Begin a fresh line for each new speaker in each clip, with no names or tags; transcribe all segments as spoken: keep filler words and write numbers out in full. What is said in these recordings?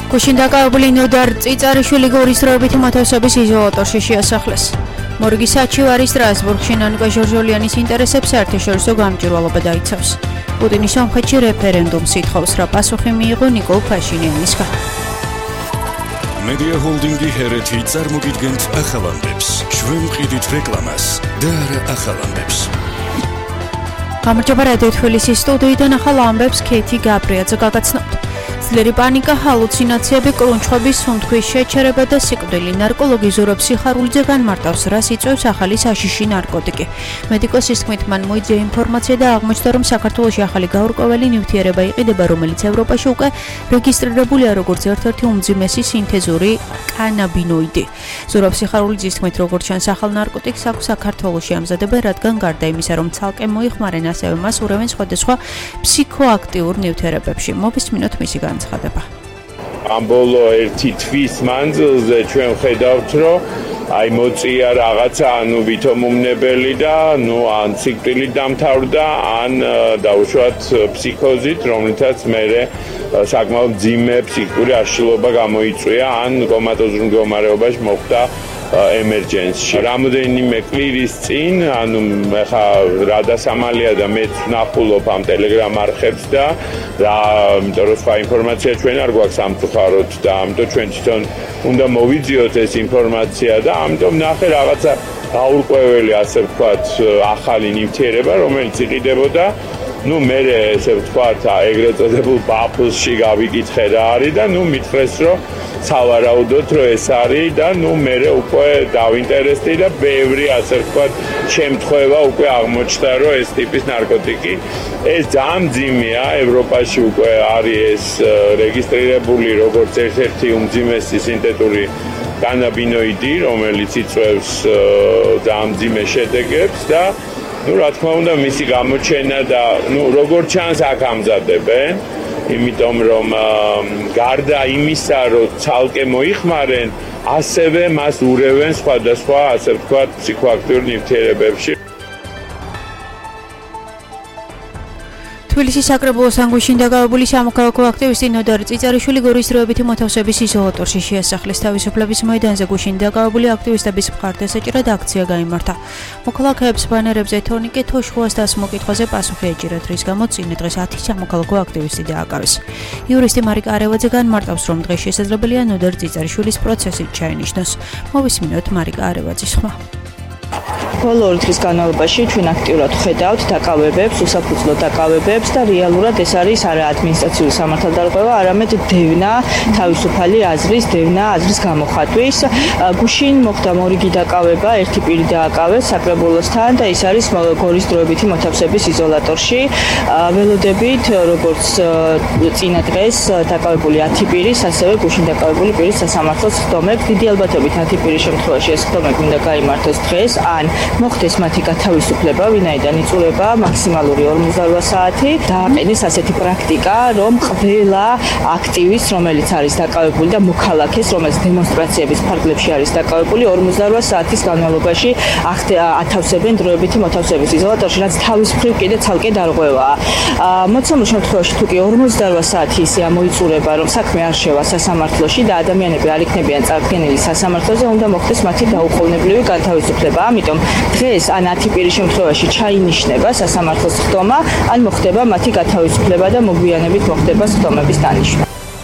გუშინ დაკავებული ნოდარ წიწარიშვილი გორის დროებითი მოთავსების იზოლატორში შეასახლეს. მორგის საჩივარი სტრასბურგში ნანუკა ჟორჟოლიანის ინტერესებს საერთაშორისო გამჭვირვალობა დაიცავს. პუტინის სომხეთში რეფერენდუმს ითხოვს, რა პასუხი მიიღო ნიკოლ ფაშინიანისგან.
მედია ჰოლდინგი ჰერეთი წარმოგიდგენთ ახალამდებს. ჩვენ ვყიდით რეკლამას და არა ახალამდებს.
გამარჯობა რადიო თბილისის სტუდიიდან ახალ ამბებს ქეთი გაბრიაძე გაგაცნობთ. ძლიერი პანიკა, ჰალუცინაციები, კრუნჩხები, სუნთქვის შეჩერება და სიკვდილი. ნარკოლოგი ზურაბ სიხარულიძე განმარტავს, რას იწვევს ახალი საშიში ნარკოტიკი. მედიკოსის თქმით, მან მოიძინა ინფორმაცია და აღმოჩნდა, რომ საქართველოში ახალი გაურკვეველი ნივთიერება იყიდება, რომელიც ევროპაში უკვე რეგისტრირებულია როგორც ერთ-ერთი უმძიმესი სინთეზური კანაბინოიდი. ზურაბ სიხარულიძის თქმით, როგორც ჩანს, ახალ ნარკოტიკს აქვს საქართველოში ამზადებენ, რადგან გარდა იმისა, რომ ცალკე მოიხმარენ, ასევე მას ურევენ სხვადასხვა ფსიქოაქტიურ ნივთიერებებში. მოვისმინოთ მისი განცხადება.
ამ ბოლო ერთი თვის მანძილზე ჩვენ ხედავთ, რომ აი მოწია რაღაცა, ანუ ვითომუმნებელი და ნუ ან სიკვდილით დამთავრდა, ან დაუშვათ ფსიქოზით, რომლითაც მერე საკმაოდ მძიმე ფსიქიკური აშლილობა გამოიწვია, ან კომატოზურ მდგომარეობაში მოხვდა ემერჯენსში. რამოდენიმე კვირის წინ, ანუ ეხა რა დასამალია და მეც ვნახულობ ამ ტელეგრამ არხებს და რა, იმიტომ რომ სხვა ინფორმაცია ჩვენ არ გვაქვს სამწუხაროდ და ამიტომ ჩვენ თვითონ უნდა მოვიძიოთ ეს ინფორმაცია და ამიტომ ნახე რაღაცა გაურკვეველი, ასე ვთქვათ, ახალი ნივთიერება, რომელიც იყიდებოდა. ნუ მე ესე ვთქვათ, ეგრეთ წოდებულ ბაფლში გავიკითხე რა არის და ნუ მითხრეს, რომ სავარაუდოდ რომ ეს არის და ნუ მე უკვე დავინტერესდი და ბევრი, ასე ვთქვათ, შემთხვევა უკვე აღმოჩნდა, რომ ეს ტიპის ნარკოტიკი ეს ძალიან მძიმეა. ევროპაში უკვე არის ეს რეგისტრირებული როგორც ერთ-ერთი უმძიმესი სინთეტური კანაბინოიდი, რომელიც იწვევს ძალიან მძიმე შედეგებს და ну, რა თქმა უნდა, მისი გამოჩენა და ну, როგორ ჩანს აქ ამზადებენ, იმიტომ რომ გარდა იმისა, რომ ცალკე მოიხმარენ, ასევე მას ურევენ სხვადასხვა, ასე ვთქვათ, ფსიქოაქტიურ ნივთიერებებში.
თბილისის საკრებულოს ანგუშინ დაკავებული სამოქალაქო აქტივისტი ნოდარ წიწარიშვილი გორის დროებითი მოთავსების იზოლატორში შეასახლეს. თავისუფლების მოედანზე გუშინ დაკავებული აქტივისტების მხარდასაჭირად აქცია გაიმართა. მოქალაქეებს ბანერებზე თორნიკე თოშხუას დასმოკითხვაზე პასუხი ეჭირათ, რის გამოც წინა დღეს ათი სამოქალაქო აქტივისტი დააკავეს. იურისტი მარიკა არევაძე განმარტავს, რომ დღეს შესაძლებელია ნოდარ წიწარიშვილის პროცესით ჩაენიშნოს. მოვისმინოთ მარიკა არევაძის ხმა.
ბოლო ორი დღის განმავლობაში ჩვენ აქტიურად ვხედავთ დაკავებებს, უსაფუძვლო დაკავებებს და რეალურად ეს არის არა ადმინისტრაციული სამართალდარღვევა, არამედ დევნა თავისუფალი აზრის, დევნა აზრის გამოხატვის. გუშინ მოხდა მორიგი დაკავება, ერთი პირი დააკავეს საკრებულოსთან და ის არის გორის დროებითი მოთავსების იზოლატორში. ველოდებით, როგორც წინა დღეს დაკავებული ათი პირის, ასევე გუშინ დაკავებული პირის სასამართლოს ხდომებს. დიდი ალბათობით ათი პირის შემთხვევაში ეს ხდომები უნდა გაიმართოს დღეს, ან მოხდეს მათი გათავისუფლება, ვინაიდან იწურება მაქსიმალური ორმოცდაოთხ საათი. დააყენეს ასეთი პრაქტიკა, რომ ყველა აქტივისტს, რომელიც არის დაკავებული და მოქალაქეს, რომელიც დემონსტრაციების ფარგლებში არის დაკავებული, ორმოცდაოთხ საათის განმავლობაში ათავსებენ დროებითი მოთავსების იზოლატორში, რაც თავის მხრივ კიდე ცალკე დარღვევაა. მოცემულ შემთხვევაში თუ კი ორმოცდაოთხ საათი ისე ამოიწურება, რომ საქმე არ შევა სასამართლოში და ადამიანები არ იქნებიან წარდგენილი სასამართლოზე, უნდა მოხდეს მათი დაუყოვნებლივი განთავისუფლება. ამიტომ დღეს ან ათი პირის შემთხვევაში ჩაინიშნება სასამართლოს ხდომა, ან მოხდება მათი გათავისუფლება და მოგვიანებით მოხდება ხდომების დანიშვნა.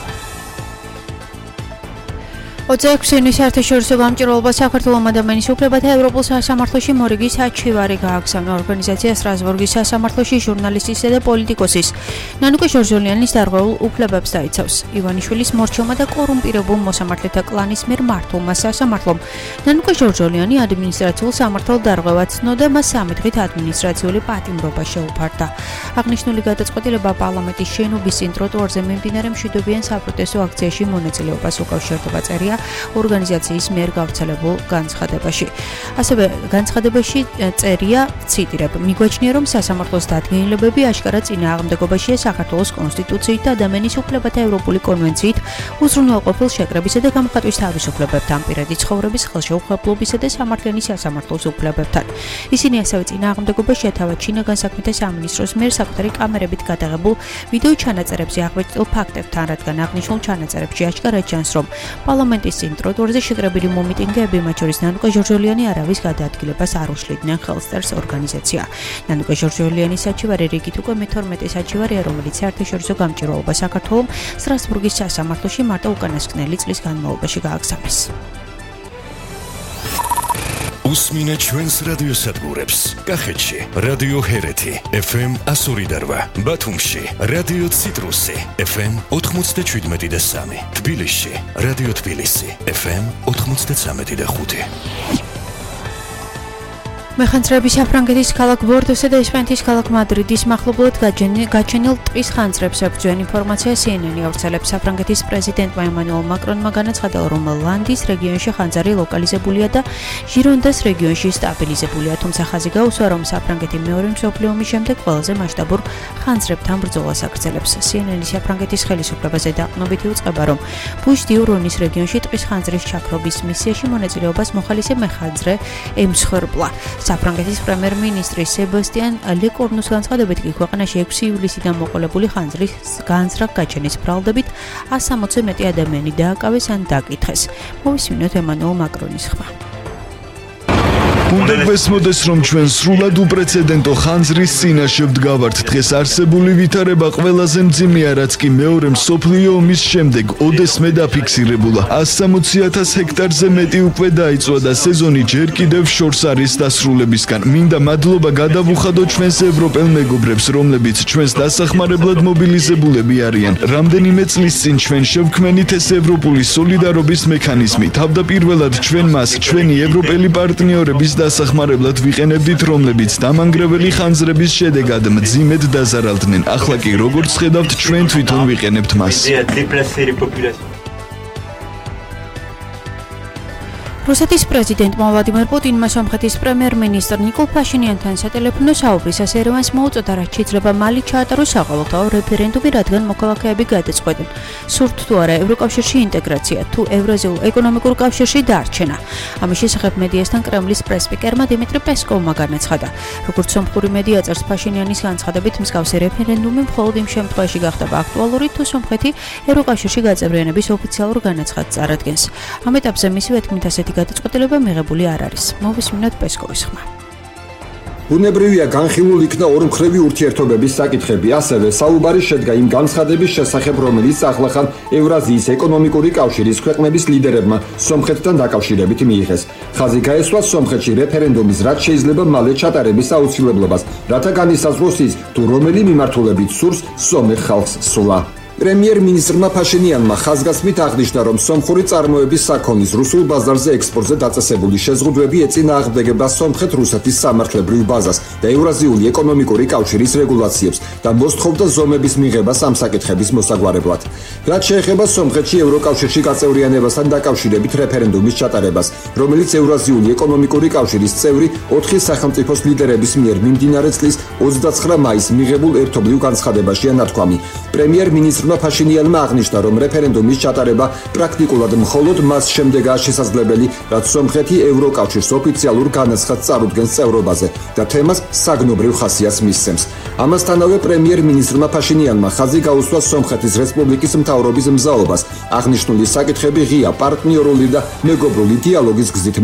ოცდაექვსი ივნის საერთაშორისო გამჭვირვალობა საქართველოს ადამიანის უფლებათა ევროპულ სასამართლოში მორიგის საჩივარი გააგზავნა. ორგანიზაცია სტრასბურგის სასამართლოში ჟურნალისტისა და პოლიტიკოსის ნანუკა ჟორჟოლიანის დარღვეულ უფლებებს დაიცავს. ივანიშვილის მორჩილმა და კორუმპირებულ მოსამართლეთა კლანის მიერ მართულმა სასამართლომ ნანუკა ჟორჟოლიანი ადმინისტრაციულ სამართალ დარღვევას ცნოდა, მას სამი დღით ადმინისტრაციული პატიმრობა შეუფარდა. აღნიშნული გადაწყვეტილება პარლამენტის შენობის წინ ტროტუარზე მიმდინარე მშვიდობიან საპროტესტო აქციაში მონაწილეობას უკავშირდება. წერია ინფორმაცია ორგანიზაციის მიერ გავრცელებულ განცხადებაში. ასევე განცხადებაში წერია, ციტირებ, მიგვაჩნია, რომ სასამართლოს დადგენილებები აშკარა წინააღმდეგობაშია საქართველოს კონსტიტუციით და ადამიანის უფლებათა ევროპული კონვენციით, უზრუნველყოფილ შეკრებისა და გამოხატვის თავისუფლებებთან, პირადი ცხოვრების ხელშეუხებლობისა და სამართლიანი სასამართლოს უფლებებთან. ისინი ასევე წინააღმდეგობას შეთავაზ ჩინაგან საქმეთა სამინისტროს მიერ საკუთარი კამერებით გადაღებულ ვიდეო ჩანაწერებზე აღბეჭდილ ფაქტებთან, რადგან აღნიშნულ ჩანაწერებში აშკარად ჩანს, რომ პარლამენტის წინ ტროტუარზე შეკრებილი მომიტინგეები, მათ შორის ნანუკა ჟორჟოლიანი არავის გადაადგილებას არ უშლიდნენ ხელს წერს ორგანიზაცია. ნანუკა ჟორჟოლიანის საჩივარი რიგით უკვე მეთორმეტე საჩივარია, რომელიც საერთაშორისო გამჭირვალობა საქართველოს სტრასბურგის სასამართლოში მარტო უკანასკნელი წლის განმავლობაში გააგზავნეს.
უსმინეთ ჩვენს რადიოსადგურებს. კახეთში რადიო ჰერეთი ეფ ემ εκατო ორი და რვა, ბათუმში რადიო ციტრუსი ეფ ემ ოთხმოცდაშვიდმეტი და სამი, თბილისში რადიო თბილისი ეფ ემ ოთხმოცდაცამეტი და ხუთი.
მეხანძრეები საფრანგეთის ქალაქ ბორდოსა და ესპანეთის ქალაქ მადრიდის მახლობლად გაჩენილ ტყის ხანძრებს ებრძვიან ინფორმაცია სი ენ ენი ავრცელებს. საფრანგეთის პრეზიდენტმა ემანუელ მაკრონმა განაცხადა, რომ ლანდის რეგიონში ხანძარი ლოკალიზებულია და ჟირონდას რეგიონში სტაბილიზებულია, თუმცა ხაზი გაუსვა, რომ საფრანგეთი მეორე მსოფლიო ომის შემდეგ ყველაზე მასშტაბურ ხანძრებთან ბრძოლას აგრძელებს. სი ენ ენი საფრანგეთის ხელისუფლებაზე დაყრდნობით იუწყება, რომ ბუშ-დი-ურონის რეგიონში ტყის ხანძრის ჩაქრობის მისიაში მონაწილეობას მოხალისე მეხანძრე ემსხვერპლა. საფრანგეთის პრემიერ-მინისტრის სებასტიან ლეკორნუს განცხადებით, კი ქვეყანაში ექვსი ივლისიდან მოყოლებული ხანძრის განზრახ გაჩენის ბრალდებით ას სამოცზე მეტი ადამიანი დააკავეს ან დაკითხეს. მოვისმინოთ ემანუელ მაკრონის ხმა.
უნდა გვესმოდეს, რომ ჩვენ სრულად უპრეცედენტო ხანძრის წინაშე ვდგავართ. დღეს არსებული ვითარება ყველაზე მძიმეა, რაც კი მეორე მსოფლიო ომის შემდეგ ოდესმე დაფიქსირებულა. ას სამოცი ათას ჰექტარზე მეტი უკვე დაიწვა და სეზონი ჯერ კიდევ შორს არის დასრულებისგან. მინდა მადლობა გადავუხადოთ ჩვენს ევროპელ მეგობრებს, რომლებიც ჩვენს დასახმარებლად მობილიზებულები არიან. რამდენიმე წლის წინ ჩვენ შევქმნით ეს ევროპული სოლიდარობის მექანიზმი. თავდაპირველად ჩვენ მას ჩვენი ევროპელი პარტნიორების დასახმარებლად ვიყენებდით, რომლებიც დამანგრეველი ხანძრების შედეგად მძიმედ დაზარალდნენ. ახლა კი როგორც ხედავთ, ჩვენ თვითონ ვიყენებთ მას.
რუსეთის პრეზიდენტმა ვლადიმერ პუტინმა სომხეთის პრემიერ-მინისტრ ნიკოლ ფაშინიანთან სატელეფონო საუბრისას ერევანს მოუწოდა, რაც შეიძლება მალე ჩაატაროს საყოველთაო რეფერენდუმი, რადგან მოქალაქეები გადაწყვეტენ, სურთ თუ არა ევროკავშირში ინტეგრაცია, თუ ევრაზიულ ეკონომიკურ კავშირში დარჩენა. ამის შესახებ მედიასთან კრემლის პრესსპიკერმა დიმიტრი პესკოვმა განაცხადა. როგორც სომხური მედია წერს, ფაშინიანის განცხადებით, მსგავსი რეფერენდუმი მხოლოდ იმ შემთხვევაში გახდება აქტუალური, თუ სომხეთი ევროკავშირში გაწევრიანების ოფიციალურ განაცხადს წარადგენს. ამ ეტაპზე მისივე თქმით, ასეთი გადაწყვეტილება მიღებული არ არის. მოვისმინოთ პესკოვის ხმა.
ბუნებრივია განხილულ იქნა ორმხრივი ურთიერთობების საკითხები, ასევე საუბარი შედგა იმ განცხადების შესახებ, რომელიც ახლახან ევრაზიის ეკონომიკური კავშირის ქვეყნების ლიდერებმა სომხეთთან დაკავშირებით მიიღეს. ხაზი გაესვა სომხეთში რეფერენდუმის რაც შეიძლება მალე ჩატარების აუცილებლობას, რათა განისაზღვროს ის, თუ რომელი მიმართულებით სურს სომეხ ხალხს სვლა. პრემიერ-მინისტრმა ფაშინიანმა ხაზგასმით აღნიშნა, რომ სომხური წარმოების საქონლის რუსულ ბაზარზე ექსპორტზე დაწესებული შეზღუდვები ეწინააღმდეგება სომხეთ-რუსეთის სამართლებრივ ბაზას და ევრაზიული ეკონომიკური კავშირის რეგულაციებს და მოსთხოვდა ზომების მიღებას ამ საკითხების მოსაგვარებლად. რაც შეეხება სომხეთში ევროკავშირში გაწევრიანებასთან დაკავშირებით რეფერენდუმის ჩატარებას, რომელიც ევრაზიული ეკონომიკური კავშირის წევრი ოთხი სახელმწიფოს ლიდერების მიერ მიმდინარე წლის ოცდაცხრა მაისს მიღებულ ერთობლივ განცხადებაშია ნათქვამი. პრემიერ-მინისტრ ფაშინიანმა აღნიშნა, რომ რეფერენდუმის ჩატარება პრაქტიკულად მხოლოდ მას შემდეგაა შესაძლებელი, რაც სომხეთი ევროკავშირს ოფიციალურ განაცხადს წარუდგენს წევრობაზე და თემას საგნობრივ ხასიათს მისცემს. ამასთანავე პრემიერ-მინისტრმა ფაშინიანმა ხაზი გაუსვა სომხეთის რესპუბლიკის მთავრობის მზაობას, აღნიშნული საკითხები ღია პარტნიორული და მეგობრული დიალოგის გზით